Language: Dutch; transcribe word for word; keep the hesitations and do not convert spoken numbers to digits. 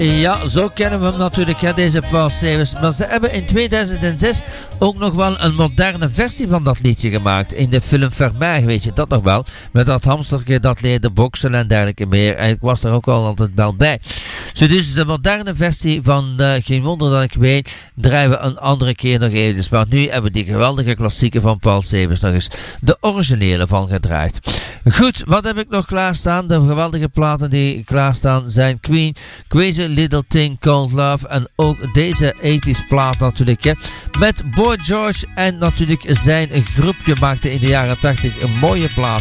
Ja, zo kennen we hem natuurlijk, hè, deze Paul Simons. Maar ze hebben in tweeduizend zes ook nog wel een moderne versie van dat liedje gemaakt. In de film Vermeer, weet je dat nog wel? Met dat hamstertje dat leerde boksen en dergelijke meer. En ik was er ook al altijd wel bij. Zo dus de moderne versie van uh, Geen Wonder Dat Ik Weet draaien we een andere keer nog eventjes. Maar nu hebben we die geweldige klassieke van Paul Simons nog eens de originele van gedraaid. Goed, wat heb ik nog klaarstaan? De geweldige platen die klaarstaan zijn Queen, Crazy Little Thing Called Love en ook deze tachtiger plaat natuurlijk. Hè. Met Boy George en natuurlijk zijn groepje maakte in de jaren tachtig een mooie plaat.